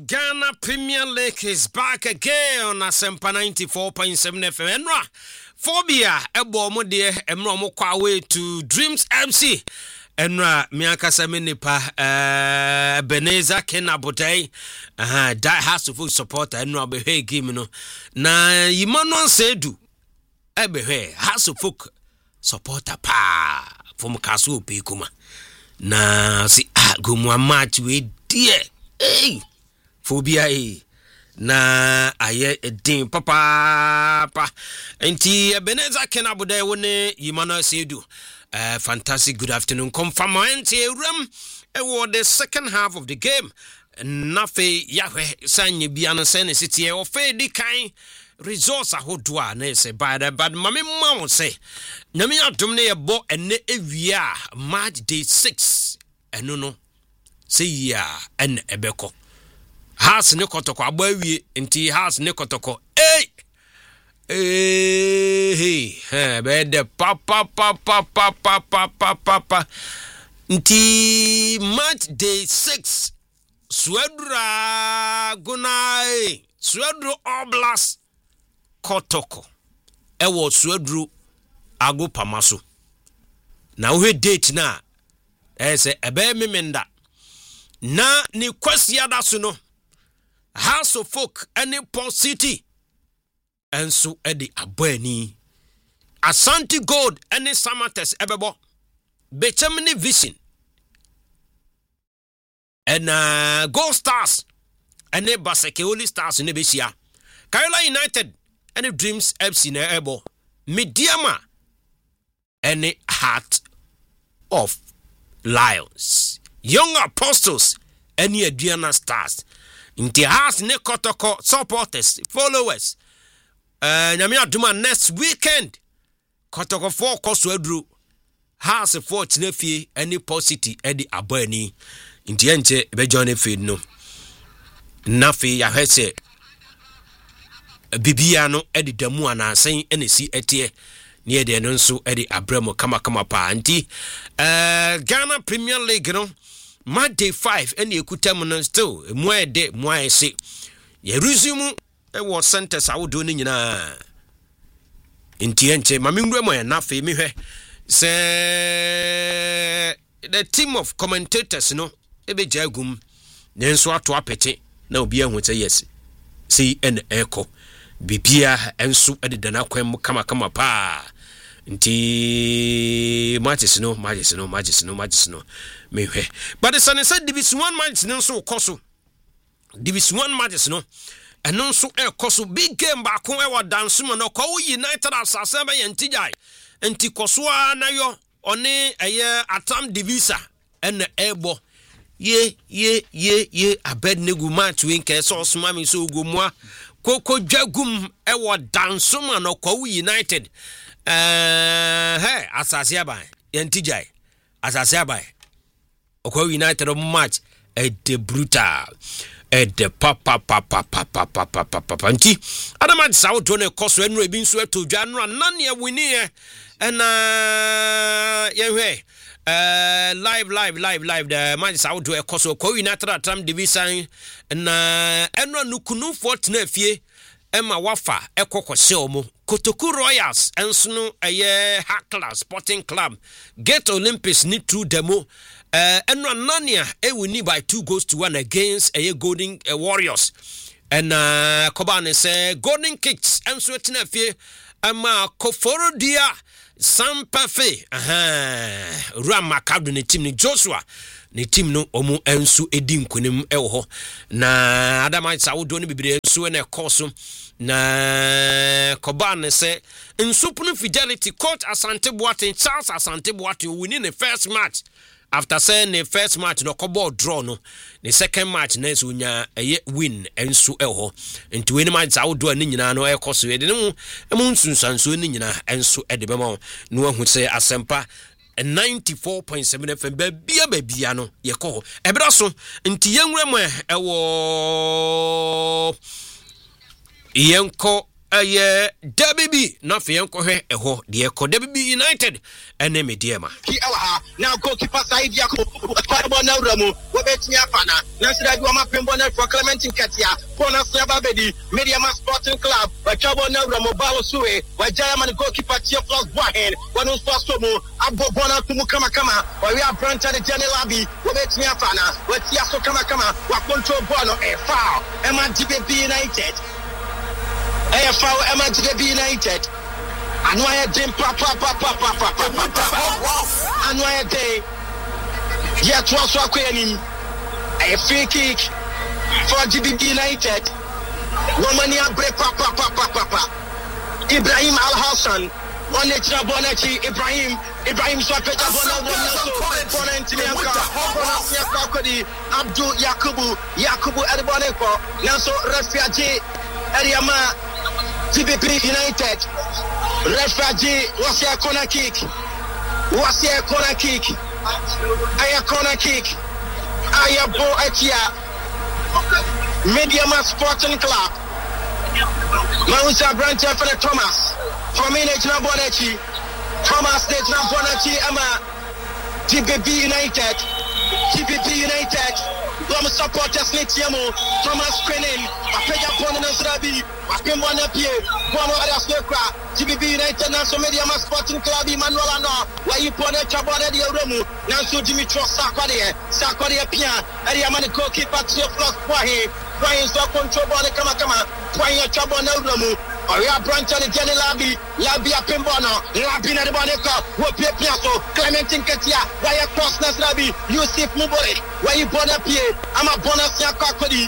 Ghana Premier League is back again on Asempa 94.7 FM. Enra Phobia ebo mo de emro mo kwa way to Dreams MC. Enra miakasa menipa Beneza Kenabodai die has to full support enra behwe game no. Na yimano sedu ebehwe has to full supporter pa from Kasu Pikuma. Na si gumwa match we dear. Hey, Phobia na aye din papa enti Ebeneza Kenabodai wone yimano sedu. Fantastic good afternoon. Confirm enti ram the second half of the game. Nafe Yahweh sanye biano sene city e ofe di kan resource ahodwa na se bad mame mama say nyame adom ne yebo ene ewia March day 6 eno no say ya en ebeko has ne kotoko agba awie enti has ne kotoko bede papa nti March day 6 Swedra gunai Swedru Oblast Kotoko ewo Swedru ago pamaso na we date na say ebe memenda na ni kwasi adaso no House of Folk any Port City enso edi abani Asante Gold any Samates ebebo Bechamini Vision and Gold Stars and the Baseke Holy Stars in the Bishia. Kayola United and the Dreams FC na ebo. Mediama and the Heart of Lions. Young Apostles and the Adriana Stars. In the house ne kotoko supporters, followers. Nyamia Duma next weekend. Kotoko 4 Koswedru. House of Fort Nefi any City Eddie Abani. Inti enche be join feed no nafi ya hese bibia no edi damu ana sen enesi etie ne de no nso edi abramo kama pa anti Ghana Premier League no Monday 5 eni ekutam no still muede muaese ye resume e wo centers awodo ni nyina inti enche mamimre mo ya nafi mi hwe se the team of commentators no ebe jagum nenso ato apete na obi ehun say yes see en echo bibia enso ededa na kwan kama pa nti matches no mehwe but the sun said division 1 match nenso koso division 1 matches no eno nso ekoso big game ba ko e wa dansum no ko United asase ba yentijai enti koso na yo one eye atam divisa en ebo ye Abednego match we nke so osuma mi so ogomwa koko dwagum e wo dansoma no kwa United asase aban yentijai asase aban okwa United match de brutal de papa nti adama sawo ne koso enu ebi nso eto dwa no nane e wini e na yehwe live the match out to a koso ko United atam division na eno nukunu fort na fie ema wafa ekokose omo Kotoku Royals enso no eye Hakla Sporting Club Get Olympics ni true demo eno nania ewini by 2-1 against eye Golden Warriors and Kobane say Golden Kicks enso etina fie ema Koforodia Sampafe Rama Kabdu ne team ni Joshua ne team no omu ensu edi nkonim ewo na Adama Sawodo ne bibire ensu na ekoso na Kobane se nsupunu Fidelity coach Asante Boateng Charles Asante Boateng winning the first match after saying the first match no kobo draw no the second match na so nya win ensu ewo nti we ni match Sawodo ani nyina no ekoso ye de mu nsunsanso ni nyina ensu edebema no ahu se Asempa 94.7 FM babia no yeko ebra so nti yenwura mo ewo yenko WB na fe enkohwe eho de ekọ WB United ene mediema now goalkeeper Said Yakubu kwabo na uramu wobetimi afana na sida bi wama pembo na for Clementine Katia Pona Sababedi Mediama Sporting Club kwabo na uramu bawo suwe wajaya man goalkeeper Theophilus Boahen wanu fasomo abobona kumu kama we are branch the General Labi wobetimi afana watia so kama wa control ball no foul MDB United foul MDB United Anwaya Jim Papa Anwaya Day yet was a free kick for GBB United. Romania break Papa Ibrahim Al Hassan on the Bonachi Ibrahim Swapeta Bonanti Abdul Yakubu Adiboneko Naso Refugee Ariama GBB United Refugee was a corner kick. A corner kick. Bo Atia. Mediama Sporting Club. Mausa branch for the Thomas. For me, National Bonachi. Thomas National Bonachi Emma. GBB United. Some supporters Nitiamo. Thomas Quenin. Apeja Ponas Rabi. Apimwana Pie. Pono Adaswekra. GBB United Naso Mediama Sporting Club Emmanuel Ano. Where you put a Chabona de Romu. Nanso Dimitro Sakwadia Pia. Ariamani goalkeeper Theophilus Boahen. Boahen so control ball kama. Boahen Chabona Romu. Oya branch the Jenny Labi Apimbono. Labi na de Boneka. Wopie Piaso. Clementine Katia. Where cross Nasrabi. Yusuf Mubore. Where you put a Pie. Ama bonus Yakakodi.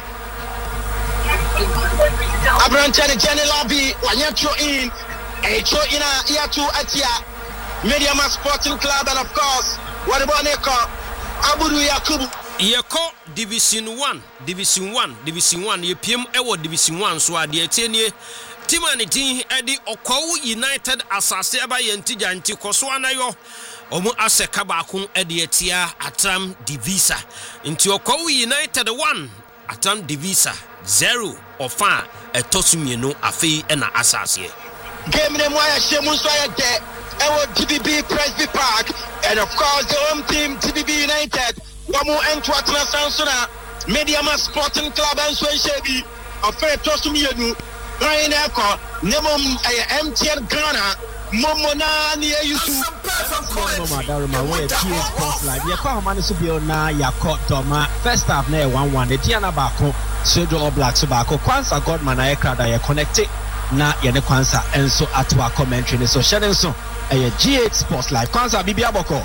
A branch the Jenny Labi. Wanyacho in. Echo ina Yatu Atia. Mediama Sporting Club and of course what about Neko Abudu Yakubu Yeko Division 1 yepiem ewo Division 1 so ade atenie team anitin edi Okwawu United asase aba yentija nti koso anayo omu aseka baako edi atia Atam Divisa nti Okwawu United 1 Atam Divisa 0 ofa etosumienu afei ena asase game ne moya shemu so ayete ewo GBB Presby Park and of course the home team GBB United wamu ento atena sansona Mediama Sporting Club and so shebi afa etosumienu right now nemom MTN Ghana momona ni yusu no madaruma we TS Sports Live ye kwa mane so bio na yakọ doma first half na 1-1 the Tiana Bako Sojo All Blacks Bako Kwanza Godman na ekrada ye connected na yene Kwanza enso atwa commentary so share so GH Sports Live Kwanza Bibi Aboko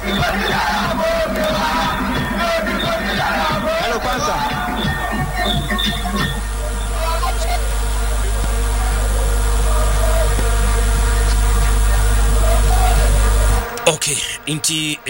hello Kwanza okay inti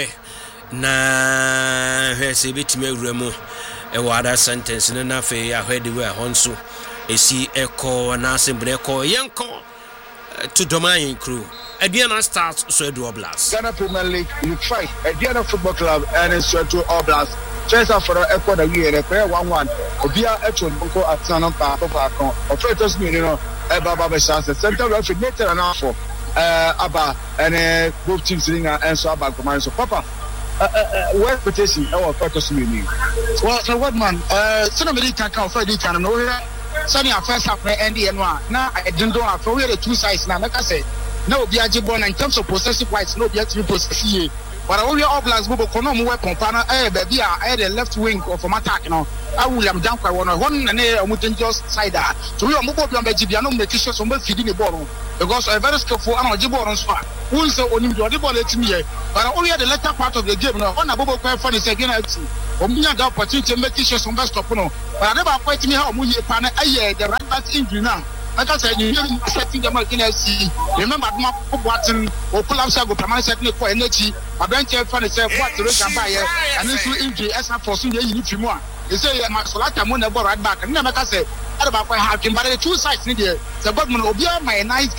na se betime awuramo wada sentence na fe ahwede we honso esi eko na asembre eko yenko to domain crew Ediana starts Soweto All Blacks. Ghana Premier League, you try Ediana Football Club and Soweto All Blacks. First half for Echo the year, the player 1-1. Obia Echo Boko at Sanon Papa. Operators mean Baba Beshas, center referee later and after Abba and both teams sitting and so about command. So Papa, what petition our operators meaning? Well, so what man? Somebody can come for the channel. No, Sunny first half and the now I didn't know for the two sides now. Like I said. No, be a jibon in terms of possessive rights, no, be a to possess. But all your Oblast Bobo Konom weapon, partner, baby, I had a left wing of an attack, you know. I will am down by one and a wooden just side. So we are mobile on the Gibiano, make sure some feeding the bottle. Because a very skillful Jibon on spot. Who is only the ball to me, but only the latter part of the game. Now, on a Bobo Fan is again at sea. Omnia the opportunity to make sure some best of no. But I never quite me how much partner, the right back injury now. Like I said, you really setting the market. Remember, Watson or Pulamsa go permanent setting for energy. A bench fan is what to reach and buy and this will injury as for soon you need to more. They say, Maxolata Monabo right back. And never say, about what happened, but the two sides need here. The government will be my nice game.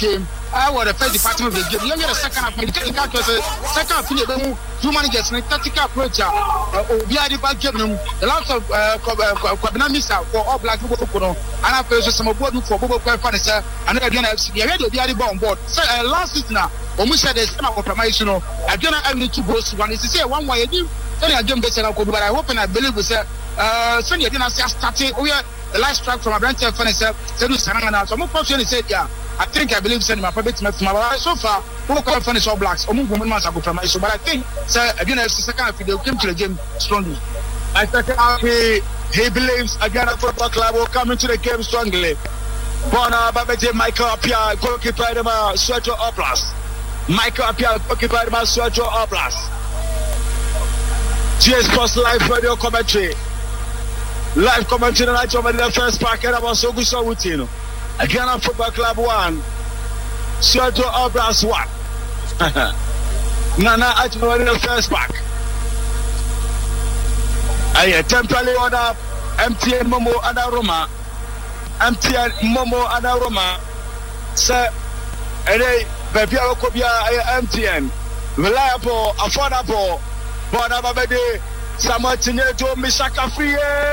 I was the first department of the game. You get a second half. Second half, two managers and tactical approach. We are the back game. The lots of Kwabena for all black people. And I feel some board for Bobo Furniture. And again, we are the ball on board. So last season, almost said there's some compromise. I don't have two goals. One is to say one way. Then I don't get it. But I hope and I believe we say, so you didn't say starting. We are the last track from a branch of Furniture. So I'm not said, yeah. I believe send my public so far who can finish all blacks or move women from my but I think sir again the second half they came to the game strongly. I second half he believes again football club will come into the game strongly. Bona Babeje Michael Apia goalkeeper Soweto Oblast. Michael Apia goalkeeper Soweto Oblast. GS Sports live radio commentary. Live commentary night over the first pack and about so good so Wutino. Again, Football Club 1, Soweto Oblast 1. Nana Ajmo in the first pack. Aye, temporarily order MTN Momo and Aroma. MTN Momo and Aroma. Sir, and baby, I will be MTN. Reliable, affordable. Bonababede, Samatineto, Misaka Free.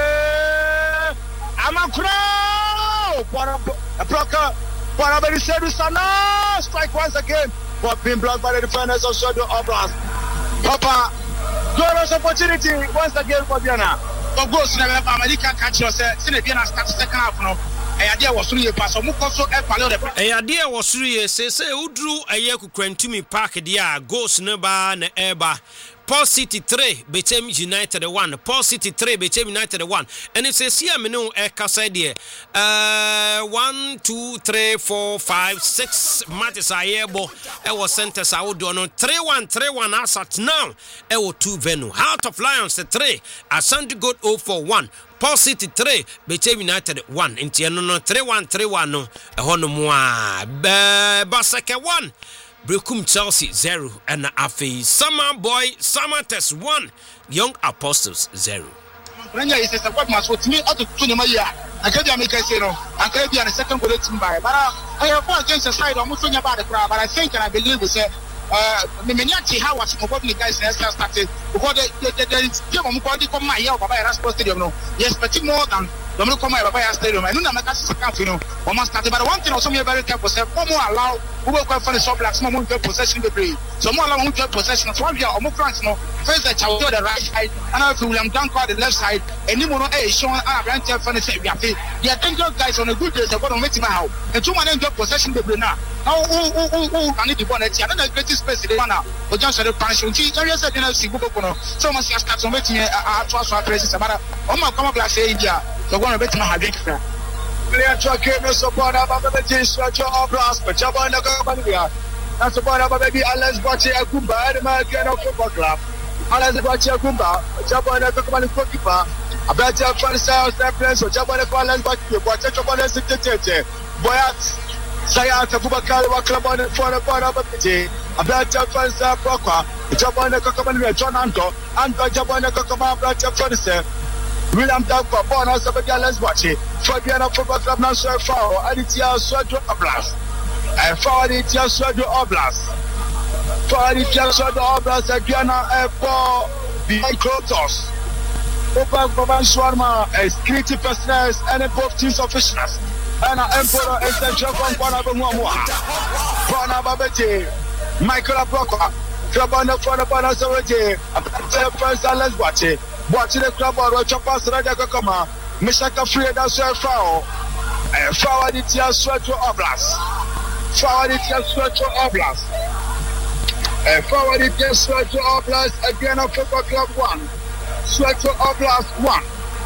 I'm a crow. A blocker. Bonabede said to Sana. Strike once again. But being blocked by the defenders of Soweto Oblast. Papa, glorious opportunity once again for Diana. But go to the American catch yourself. See the Diana start second half now. Idea was through your pass. So Mukoso idea was through your say Udru Ayeku Kwentumi Park dia goes neba na eba. Paul City 3 became United 1. Paul City 3 became United 1. And it says here me no kasa there. 1 2 3 4 5 6 matches ayebo e was centers awodo no 3-1 asat now e wo 2 venue. Heart of Lions 3 Asante Gold 0-1. Paul City 3 became United 1. Inti no 3-1 no e hono mo a Basaka 1 Brekum Chelsea 0 and Afi Summer Boy Summer Test 1 Young Apostles 0. Ranja is a what must with me out to Tunimaya. I can't make a say no. I can't be on a second bullet by. But I have fought against the side of Musunya about the crowd. But I think and I believe we say Miniati how was some of the guys started because the game of Mukodi come my year by Raspo Stadium. No, yes, but more than Domino come by Stadium. I know that I almost started. But one thing also very careful. Say, more allow who will come for the shop like some more possession debris. So more allow possession of 1 year or more France. No, first that I will do the right side, and I feel William Duncan the left side, and you know, Sean Abraham Funny say, we are dangerous guys on a good day. So what I'm making my house. And 2 man enjoy possession debris now. Now, I need the bonnet. I don't know the space they want now. But just the punishment. Areas that didn't see Bukono. So much as starts on making a trust for presence about my come up like India. So one of it my drink. Player truck came to support about the Soweto Oblast, but Jabana Gabania. That's about baby Alex Bachi Akumba, the American Football Club. Alex Bachi Akumba, Jabana Gabani Kokipa, a better Francis Staples, or Jabana Alex Bachi, but Jabana Secretary, Boyat. Sayat Abubakar Waklabon for the part of the a better Francis Broca, Jabana Kokaman, John Anto, and Jabana Kokama, Bracha Francis. William Dagba, Bona Sabagales Bachi, Fabiana Football Club National Foul, Aditya Soweto Oblast, and Aditya Soweto Oblast. Aditya Soweto Oblast, Agiana Airport, behind Krotos. Open Province Swarma, security personnel, and both teams officials. And Emperor and Central from Bonabamua. Bona Babete, Michael Abroka, Trabana for the Bona Savage, a first Alex Bachi. Watching the club or Chapas Radakama, Mishaka Freda Soweto, Aditya Soweto Oblast, Aditya Soweto Oblast, Aditya Soweto Oblast, again of Football Club 1, Soweto Oblast 1,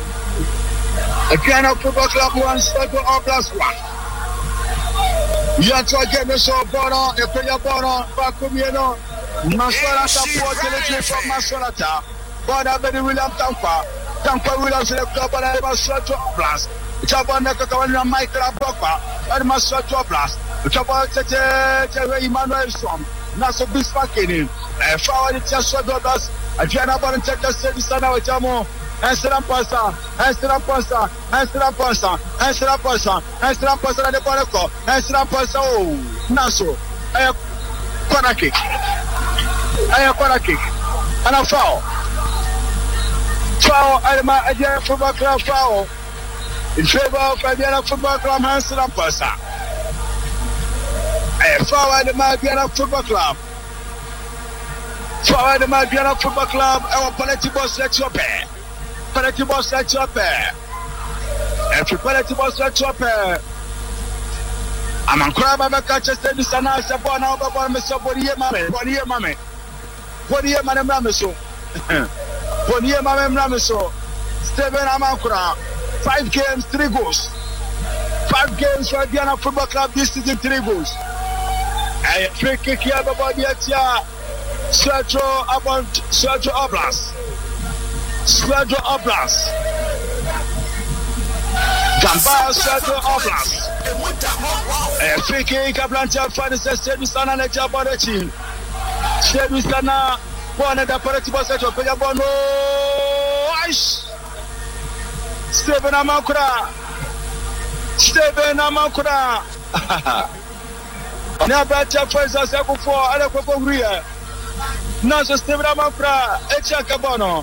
again of Football Club 1, Soweto Oblast 1. You are trying to show Bono, a player Bono, Bakumieno, Masolata, Portility from Masolata. Bona Benny William Tampa Williams in the club and I was Soweto Oblast. Jabana Kakawana Michael Abroka, and my Soweto Oblast. Jabana Emmanuel Storm, Naso Bispakini, Aditya Soweto Oblast, Adriana Bonanteka Sedisana Jamo, Extra Pasa, de Boraco, Extra Pasa, Naso, corner kick, and a foul. Foul, Adriana Football Club foul. In favor of Adriana Football Club, Extra Pasa. Foul at the Adriana Football Club. Foul at the Adriana Football Club, our political sexual pair. Political sexual pair. Every political sexual pair. I'm on crab of a catcher, said this and I said, Bon, Mr. Bonnier, Mammy. Bonnier, Madame Ramiso. Bonnier, Madame Ramiso. Steven Amankura. 5 games, 3 goals. 5 games for Diana Football Club this season, 3 goals. A free kick here about the Sergio Oblas. Gamba Sergio Oblas. A free kick, a blanchard for the Stedusana and a job on the team. Stedusana, one of the political set of Pegabono. Steven Amankura. Never check for us before I go for here. Now, Steven Amankura, Echakabono.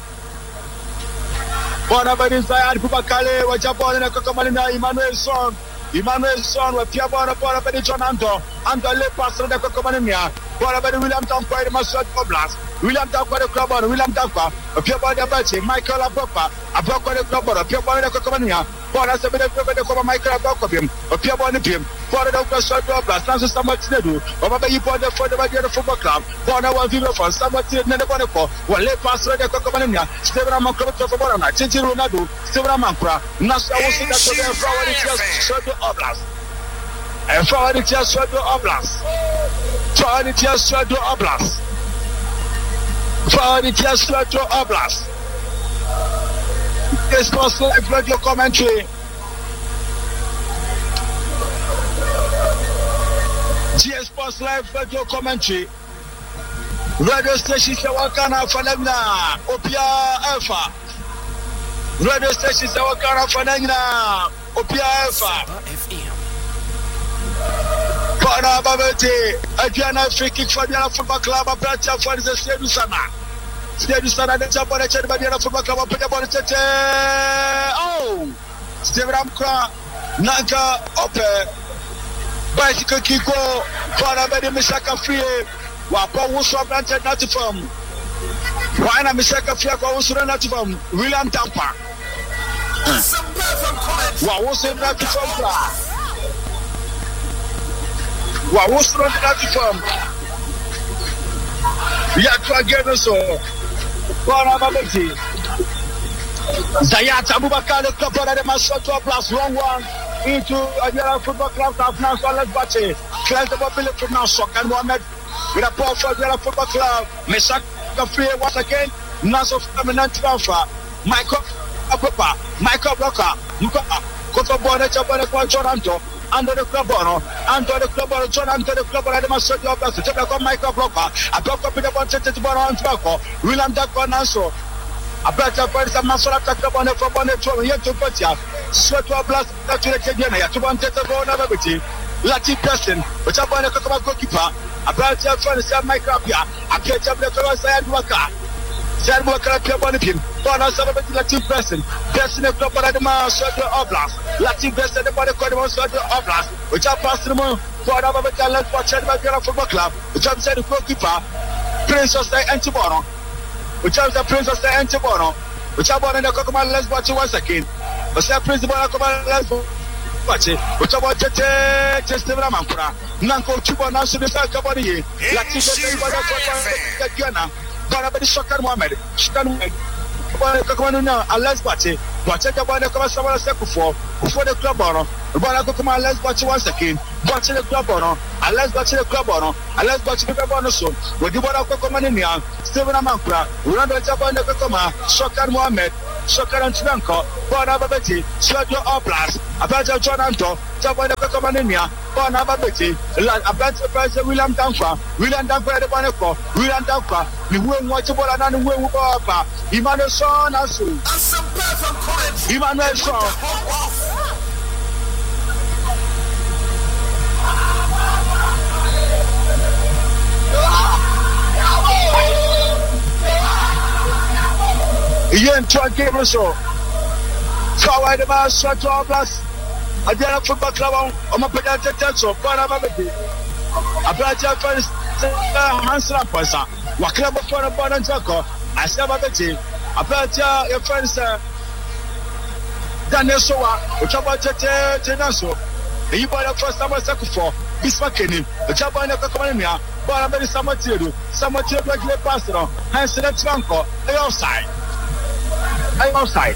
Bona Badisai, Pupakale, Wajabon, Cocomalina, Emmanuel Son, with Piabona, Bona Badichon Anto, Le Pastor, the Cocomania, Bona Badi William Tampa, Masot Oblas, William Tampa, the Club, William Tampa, a Piabon Abachi, Michael Apopa, a Boko the Club, a Piabon the Cocomania, Bona Sabina, Michael Abocopim, a Piabon Pim, Bona the Oblas, Nancy Samatinu, or you bought the Football Club, Bona was even for Samat Nenepoco, while Le Pastor, the Cocomania, Steven Amankura for Bona, Chichi Ronaldo, Steven Amankura, Nasa was in the Oblast. And for the Cheswado Oblast. For the Cheswado Oblast. For the Cheswado Oblast. This was live radio commentary. GS Sports live radio commentary. Radio station Sawakana Fanagna, Opia Alpha. Radio station Sawakana Fanagna, Opia Alpha. Para Babete, Adriana free kick for Diana Football Club, a branch for the Stedusana. Stedusana, the Japan, Diana Football Club, oh, Steven Amkra, Nanka, Ope, bicycle Kiko, Para Bedi Misaka Free, Wapa Wusso granted not from. Why not Misaka Free, Wusso not from William Tampa? What was it not from? What was not from? Yatra Gerso, Bonabati, Zayat Abubakar, the couple of the Masoto plus 1-1 into Adriana Football Club of now, so let's watch it. Class the mobility from now, and Mohamed with a power for Adriana Football Club. Mesak free once again, Naso Feminine Alpha, Michael Apopa, Michael Blocker, Koto Bonnet, Toronto. Under the club, John under the club, I must set you up as a typical Michael Blocker. I broke up in the one to Bono and Falco, William Dacon Naso. A better person, Masala Takabon for Bonnet, yet to put ya. Sweat to blast that to the Kenya, to one test of Bonavity. Latin person, which I'm going to come goalkeeper. A better friend, Sam Micropia. I catch up the Side Waka. Side Waka, Bonapim. Bona Sabbath Latin person. Person of Club Adama, Sergio Oblas. Latin person, the body called Sergio Oblas. Which are passed the moon for another talent for Chadwick Football Club. Which I'm saying the goalkeeper. Prince of the Antibono. Which is the Prince of the Antibono. Which are born in the Cocoman Let's watch once again. But say Principal Cocoman Let's watch it. Which are what Steven Amankura. Nanko Chuba Nasu the Falcaboni. Latin person, Barabadi Shokan Mohamed. Shokan Mohamed. Let's watch it. Watch it about the Common Second before the club on. Let's watch once again. Watch the club on. Let's watch the club on. Let's watch the club on. So, with the one of Cocoman Steven Amankura, we run the Japan Kokoma, Shokan Mohamed, Sokaran Tranko, Bonababeti, Sergio Oblas, Abata Jonanto, Tabana Comanania, Bonababeti, Abata President William Danfa, the Bonaco, William Danfa, you will watch about another way with Papa, Emmanuel Son, Asu, Emmanuel Son. Ian Tron Gabriel so forward the man shot to our blast. I did a football club on my pedantic so far about it. I brought your first hands up for some. What club for a ball and tackle? I said about it. I brought your friends Daniel Soa, which about Tenaso. You bought a first time I second for Bismarcking, a job on the Comania, but I'm very Samatiru, Samatiru like the pastor, hands in the trunko, the outside. I outside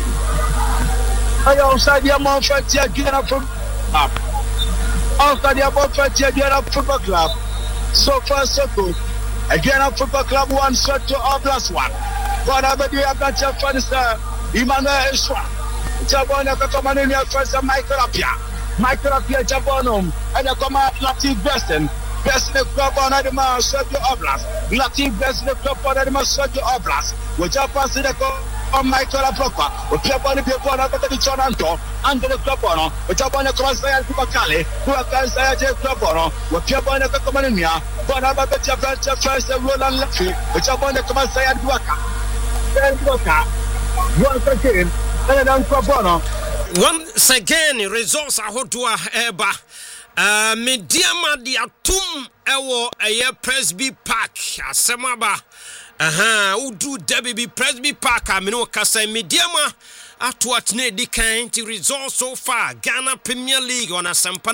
the amount for get up from up. Outside the amount for get up football club. So far, so good. Again, up football club 1 shot to Oblast 1. But I bet you have got your friends, Emmanuel Eswa. Jabon, Commander, first Michael Apia. Michael Apia, Jabonum, and a command Latif Beston. Best in the club on the man, Sergio Oblas. Latif best in the club on the man, Sergio Oblas. Which are passing the on Michael Apropa, with people on the people on the Toronto, under the club on, which are on the Crossfire Kubakali, who are guys I take club on, with people on the Comania, but I'm a better first and Roland Lucky, which are on the Commissar Duaka. Then Duaka, once again, and then Club. Once again, results are hot to a eba. Mediama di atum ewo eye Presby Park asemaba. Udu Debbie Presby Park amino kasa mediama atu atne di kan ti results so far. Ghana Premier League on Asampa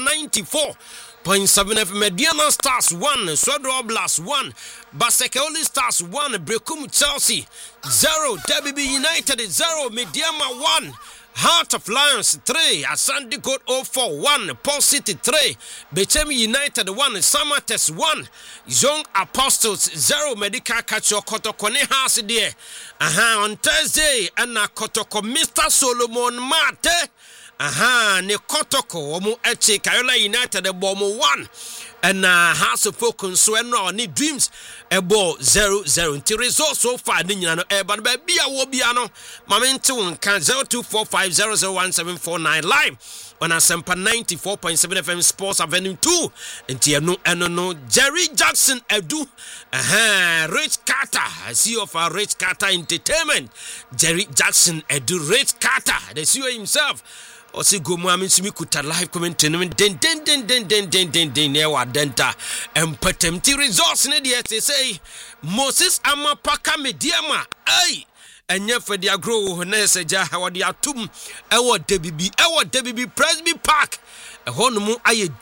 94.7 FM. Mediana Stars 1, Swedro Blast 1, Basekoli Stars 1, Brekum Chelsea 0, Debbie United 0, Mediama 1. Heart of Lions 3, Asante Gold 04 1, Paul City 3, Bechem United 1, Samates 1, Young Apostles 0, Medical Kacho Kotokone House there. On Thursday, and Kotoko Mr. Solomon Mate. Ne Kotoko, Omo Eche, Kayola United, the Bomo 1. And House of Focus, so any dreams a ball 0-0. Until results so far, Niano, but baby, I will be ano. Momentum can 0245001749 live on Asampa 94.7 FM Sports Avenue 2. Until no, Jerry Jackson Edu, Rich Carter, I see of our Rich Carter Entertainment. Jerry Jackson Edu, Rich Carter, the CEO himself. Osi gomu aminsimi kuta live commenting den newa denta empatemti results ne de say Moses Amapaka mediama ai enye fedi agro na seja hawadi atum ewo debibi Presby Park ehonu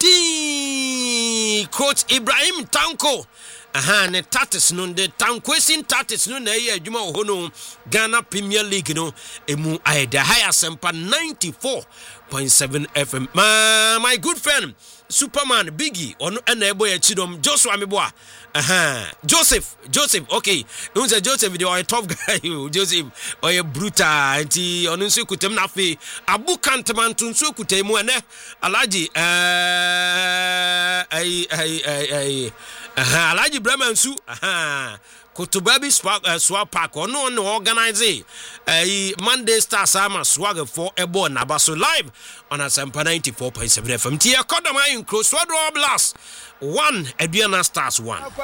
ayedi coach Ibrahim Tanko ne tatis no de tankwesin tatis no na ye adwuma hono Ghana Premier League no emu ayeda high Asampa 94.7 FM. My good friend Superman Biggie on enable ya chidom Joshua Meboa. Joseph, okay. Don't say Joseph video a tough guy Joseph or a brutal anti on unsu kutem na fe Abu Kantaman tunsu kutemu ene Alaji Alaji Bremansu Kutubabi swap park or no organize Monday Star Summer swag for a ball Nabaso live on Asampa 94.7 FM. Tia Kodama in Close Swadro Blast 1, Edwiana Stars 1. Red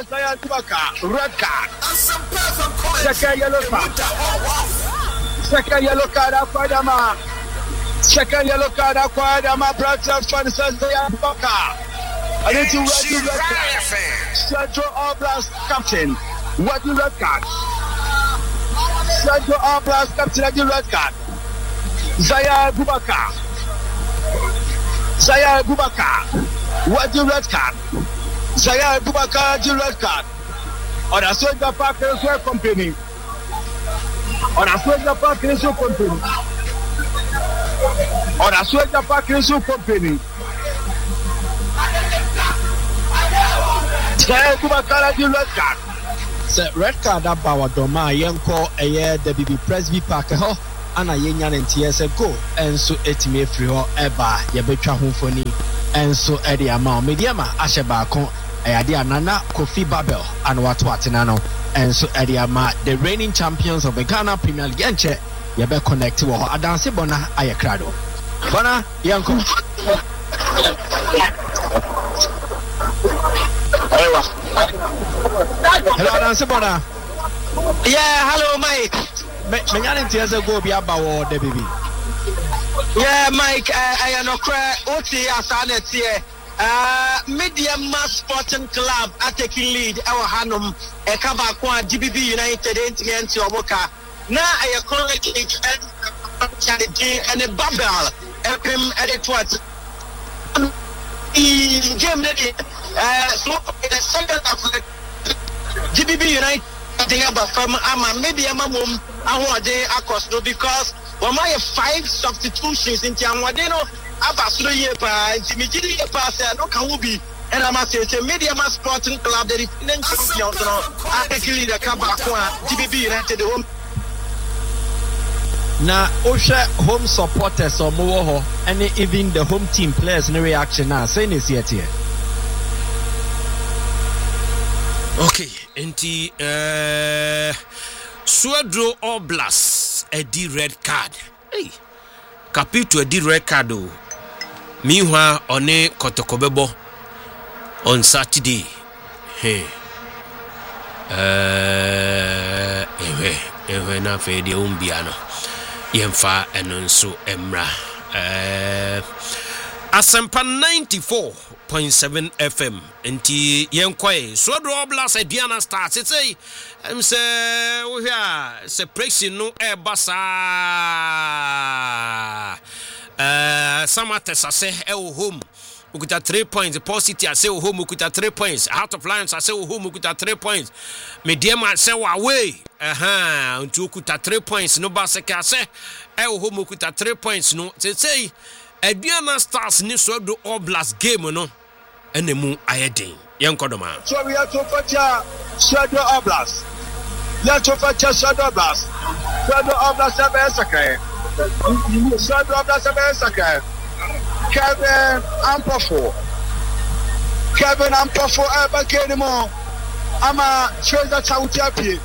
card. Second yellow card. Second yellow card. Aquadama. Second yellow card. Aquadama. Brothers for the Sunday Baka. I need to red card. Central Oblast captain. What the red card? Central Oblast captain. The red card. Zaya Bubaka. What the red card? Zaya Bubaka, the red card. On a soldier park is your company. On a soldier park is your company. On a soldier park is your company. Zaya Bubaka, the red card. So red card about Doma Yanko a the BB Presby Parker ho ana yenya ntia go enso etime free ho eba ye betwa homfoni enso e de ama mediama ahye baako ayade anana Kofi Babel and wato atena no enso e de ama the reigning champions of the Ghana Premier League enche ye be connect wo ho adanse bona ayekrado bona Yanko. Hello, Nancy Bona. Yeah, hello, Mike. Many years ago, be about the baby. Yeah, Mike, I am a cry. Oti Asanet here. Medium Mass Sporting Club are taking lead. Our Hanum, a Kabakwa, GBB United, against your worker. Now I am currently and a bubble. FM edit game so in the second half GBB United they have from maybe a mum across because one my 5 substitutions in Tiamwadeno Abasro pass no can be and I must say Media Mass Sporting Club the defending champions actually the Kabakwa GBB United the home. Na Osha home supporters or more and even the home team players no reaction now saying is yet here. Okay, enti Suadro Oblast a D red card. Hey, Capito a D red card. Meanwhile, on a Kotokobebo on Saturday. Hey, ewe na fedi umbiano. Yemfa enonso emra. Asempa 94.7 FM enti yenkwae so do Oblast Aduana Stars say say we here separation no e basa Samates say e home ukuta 3 points Positive say home ukuta 3 points Heart of Lions say home ukuta 3 points Mediama say away untu ukuta 3 points no baseka say e home ukuta 3 points no say Aduana Stars ni so do Oblast game no enemu ayedin yenkodoma so we are to facha Shadow Oblast ya to facha Shadow Oblast abesaka Shadow Oblast abesaka Kevin Ampofo ebakenimo ama Treasure Chauti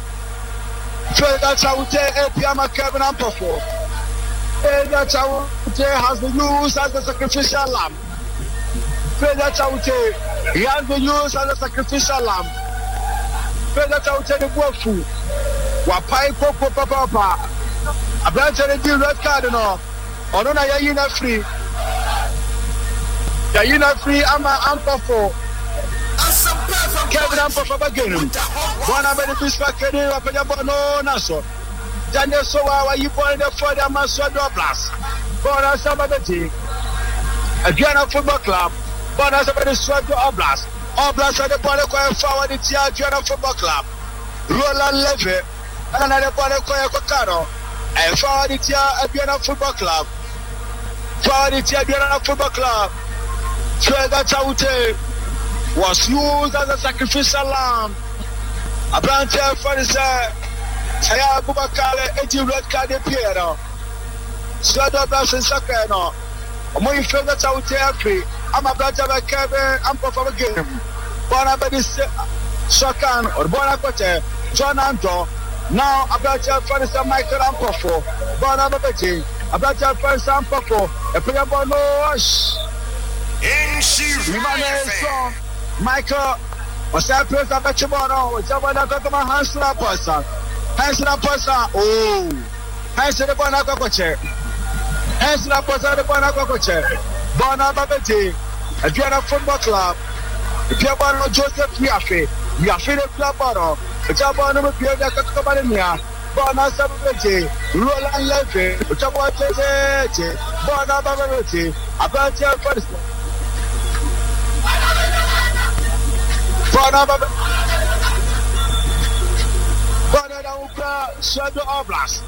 ama Kevin Ampofo Treasure Chauti has been used as a sacrificial lamb. Treasure Chauti he has been used as a sacrificial lamb. Treasure Chauti the Bofu Wapai Popo Papa Abranche the red card no Onona yayina free ama Ampofo Kevin Ampofo bagenu Bona be bispa kene wapenya bono naso Daniel Sowa wa yipo the for the Maswado Oblast Bona Sababeti Aduana Football Club Bona Sababeti Swado Oblast at the ball forward the Aduana Football Club Roland Leve and the ball Kokaro and forward the Aduana Football Club Aduana Football Club Treasure Chauti was used as a sacrificial lamb. A branch of Farisa Saya Bubakale, 80 red card appear. Shadow Oblast in Sakano. Moi Treasure Chauti free. I'm a branch of a Kevin Ampofo game. Bonabedi Shakan or Bonacote, John Anto. Now a branch of Farisa Michael Ampofo. Bonabedi, a branch of Farisa Ampofo. A player Bonosh. Michael was that place of Bachimono, was someone that got my hands to that person. Oh, hands to the Bonacoche. Hands to the person of the Bonacoche. Bonababeti, Aduana Football Club. If you're born on Joseph Yafe, you are feeling club bottle. If you're born on Pierre Catamania, Bonababeti, Roland Levy, which I want to say, Bonababeti, about your first. Shadow Oblast.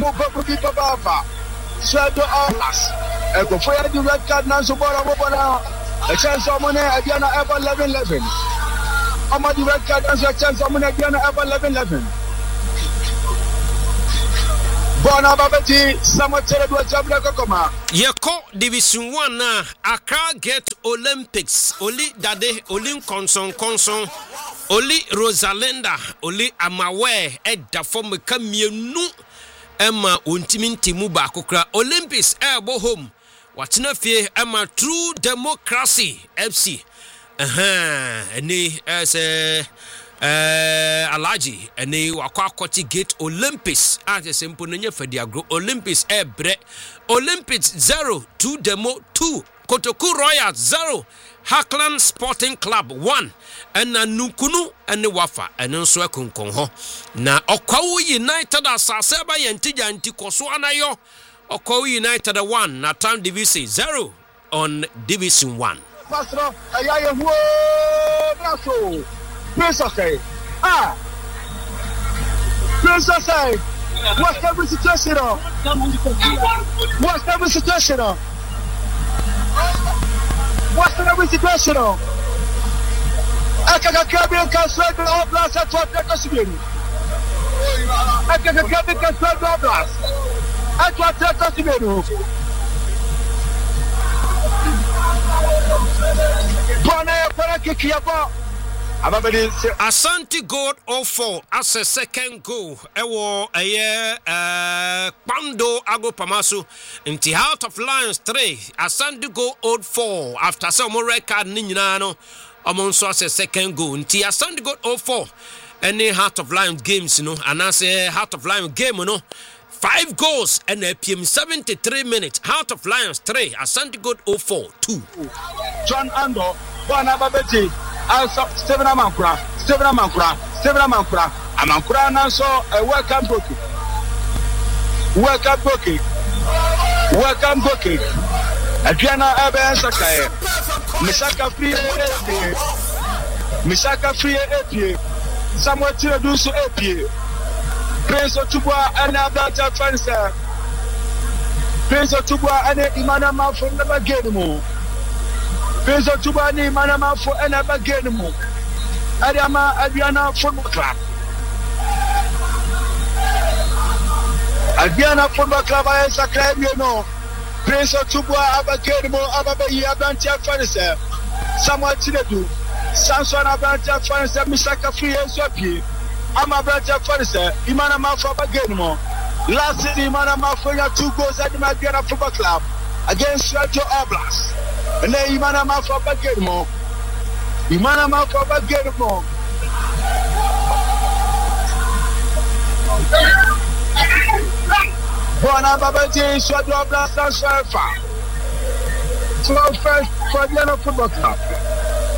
Shadow Oblast. And before you red card now, so a chance of money, Aduana ever 11-11. Amadi red card and a chance of Munadiana ever 11-11. Bona Babati, Samuel Teredo Jabla Kokoma. Yeko Division 1 na Accra get Olympics. Oli Dade, Oli Konson, Oli Rosalinda, Oli Amawe, Edda from Kamienu, Emma Untiminti Muba Kokra, Olympics Airbo Home. Watina Fie, Emma True Democracy FC. Any as a Alaji and they Wakwakoti Gate Olympics at a simple name for their group Olympics Ebre Olympics 0 2 Demo 2 Kotoku Royals 0 Hackland Sporting Club 1 and Nukunu and the Wafa and also Kunkonho na Okawu United Asaseba Yantija Antikoswana yo Okawu United 1 na Town Division 0 on Division 1. Pastor, Ayaya Brasso. Princess, Princess, what's every situation on? What's every situation on? What's every situation on? I can't get the Oblast at what they're consuming. I can't get the Oblast at what they're consuming. Asante Gold 04 as a second goal. Ewo Pando Ago Pamasu into Heart of Lions 3. Asante Gold 04 after some record Ninano among so as a second goal. Into Asante Gold 04 any Heart of Lions games, you know, and as a Heart of Lions game, you know. 5 goals and a PM 73 minutes. Heart of Lions 3. Asante Gold 04 2. John Ando, Bonababeti, Stephen Amankura, Amankura now saw a welcome booking. Adriana Aben Sakai, Misaka free AP, Samuel Tiraduso AP. Prince of Tubwa and Abata Fansa. Prince of Tubwa and Imanama for never get more. Prince of Tubwa and Imanama for never get more. Adama Adriana Football Club. Adriana Football Club is a club, you know. Prince of Tubwa Abakedmo Ababayi Abantia Fansa. Samuel Tinedu. Samson Abantia Fansa Misaka Free and Swapi. I'm a brother for the Imanama for again more. Last city, Imanama for your 2 goals at the Magana Football Club against Sergio Oblast. And then Imanama for again more. Imanama for again more. Bona Babati, Sergio Oblast, and Serfa. 12 first for the Football Club.